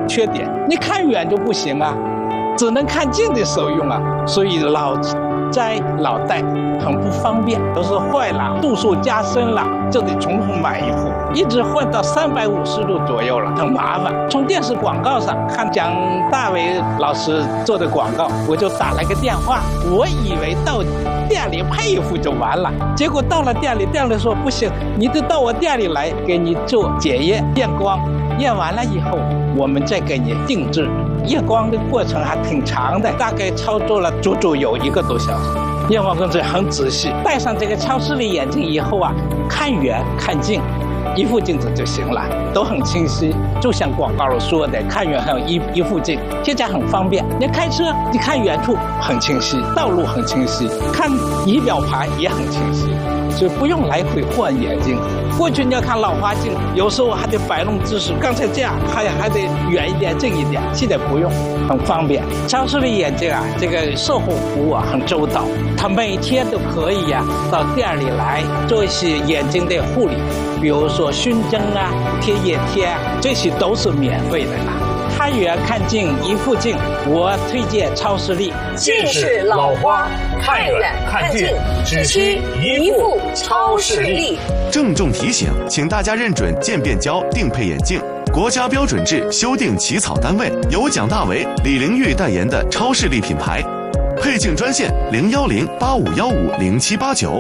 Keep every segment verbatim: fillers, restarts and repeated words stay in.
缺点，你看远就不行啊，只能看近的时候用啊，所以老摘老戴很不方便，都是坏了，度数加深了，就得重新买一副，一直换到三百五十度左右了，很麻烦。从电视广告上看蒋大为老师做的广告，我就打了个电话，我以为到店里配一副就完了，结果到了店里，店里说不行，你得到我店里来给你做检验验光，验完了以后我们再给你定制。验光的过程还挺长的，大概操作了足足有一个多小时。验光工作很仔细，戴上这个超视力眼镜以后啊，看远看近一副镜子就行了，都很清晰，就像广告里说的，看远还有一一副镜，现在很方便。你开车，你看远处很清晰，道路很清晰，看仪表盘也很清晰，所以不用来回换眼镜。过去你要看老花镜，有时候还得摆弄姿势，刚才这样还还得远一点、近一点，现在不用，很方便。超视力眼镜啊，这个售后服务啊很周到，他每天都可以呀、啊、到店里来做一些眼睛的护理，比如说熏蒸啊、贴眼贴啊，这些都是免费的啦。看远看近一副镜，我推荐超视力。 近视老花，看远看近只需一副超视力。 郑重提醒，请大家认准渐变焦定配眼镜，国家标准制修订起草单位，由蒋大为、李玲玉代言的超视力品牌。配镜专线零幺零八五幺五零七八九。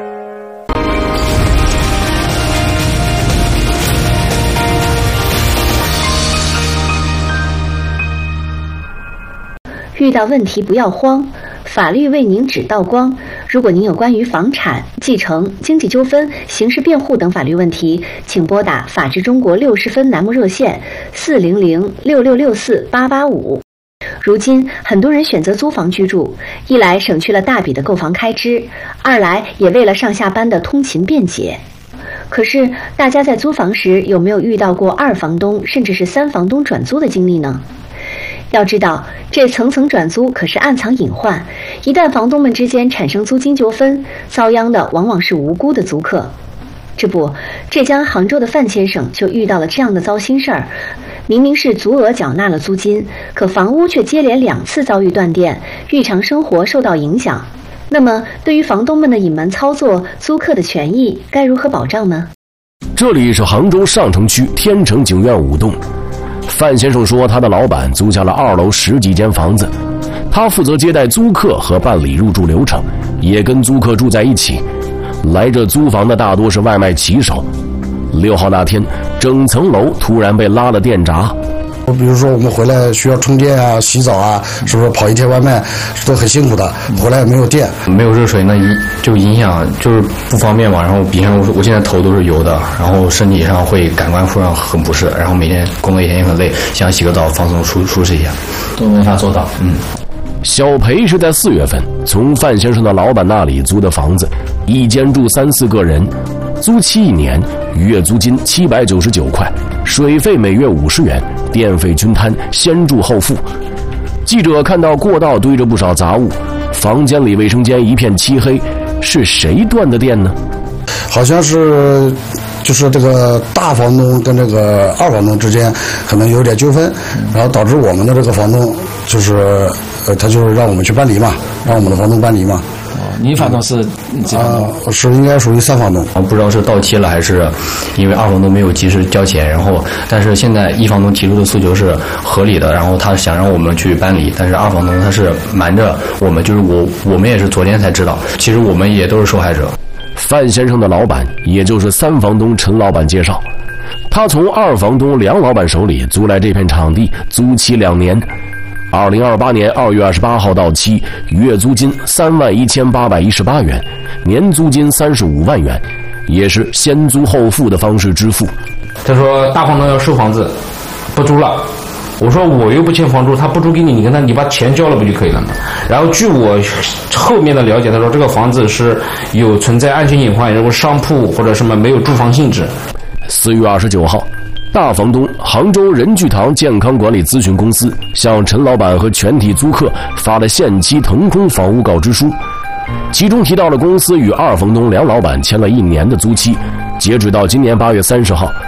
遇到问题不要慌，法律为您指道光。如果您有关于房产、继承、经济纠纷、刑事辩护等法律问题，请拨打法治中国六十分栏目热线四零零六六六四八八五。如今，很多人选择租房居住，一来省去了大笔的购房开支，二来也为了上下班的通勤便捷。可是，大家在租房时有没有遇到过二房东甚至是三房东转租的经历呢？要知道，这层层转租可是暗藏隐患，一旦房东们之间产生租金纠纷，遭殃的往往是无辜的租客。这不，浙江杭州的范先生就遇到了这样的糟心事儿。明明是足额缴纳了租金，可房屋却接连两次遭遇断电，日常生活受到影响。那么，对于房东们的隐瞒操作，租客的权益该如何保障呢？ 这里是杭州上城区天成景苑五栋。范先生说，他的老板租下了二楼十几间房子，他负责接待租客和办理入住流程，也跟租客住在一起。来这租房的大多是外卖骑手。六号那天，整层楼突然被拉了电闸。 比如说我们回来需要充电啊、洗澡啊，是不是跑一天外卖都很辛苦的，回来也没有电， 没有热水，那就影响就是不方便嘛。然后比如说我现在头都是油的，然后身体上会感官上很不适，然后每天工作一天也很累，想洗个澡放松舒舒适一下，都没法做到。嗯。 小裴是在四月份从范先生的老板那里租的房子，一间住三四个人，租期一年，月租金七百九十九块，水费每月五十元，电费均摊，先住后付。记者看到过道堆着不少杂物，房间里卫生间一片漆黑，是谁断的电呢？ 好像是就是这个大房东跟这个二房东之间可能有点纠纷，然后导致我们的这个房东就是呃他就是让我们去搬离嘛，让我们的房东搬离嘛。 你房东是几房东？ 呃，是应该属于三房东。 不知道是到期了还是因为二房东没有及时交钱，然后但是现在一房东提出的诉求是合理的，然后他想让我们去搬离，但是二房东他是瞒着我们，就是我我们也是昨天才知道，其实我们也都是受害者。 范先生的老板，也就是三房东陈老板介绍，他从二房东梁老板手里租来这片场地，租期两年。二零二八年二月二十八号到期，月租金三万一千八百一十八元，年租金三十五万元，也是先租后付的方式支付。 他说大房东要收房子，不租了。我说我又不欠房租，他不租给你，你跟他你把钱交了不就可以了吗？然后据我后面的了解，他说这个房子是有存在安全隐患，如果商铺或者什么没有住房性质。 四月二十九号。大房东杭州仁聚堂健康管理咨询公司向陈老板和全体租客发了限期腾空房屋告知书，其中提到了公司与二房东梁老板签了一年的租期，截止到今年八月三十号，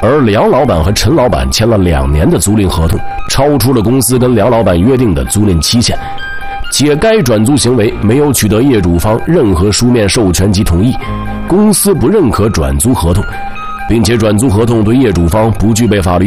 而梁老板和陈老板签了两年的租赁合同，超出了公司跟梁老板约定的租赁期限，且该转租行为没有取得业主方任何书面授权及同意，公司不认可转租合同，并且转租合同对业主方不具备法律